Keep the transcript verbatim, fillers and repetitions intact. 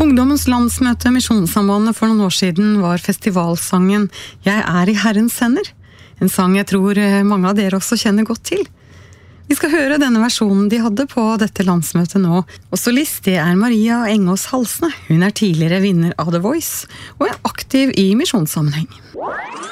Ungdommens landsmøte Misjonssambandet for noen år siden var festivalsangen «Jeg er i Herrens hender», en sang jeg tror mange av dere også kjenner godt til. Vi skal høre denne versjonen de hadde på dette landsmøtet nå, og solist det er Maria Engås Halsne. Hun er tidligere vinner av The Voice, og er aktiv i misjonssammenheng.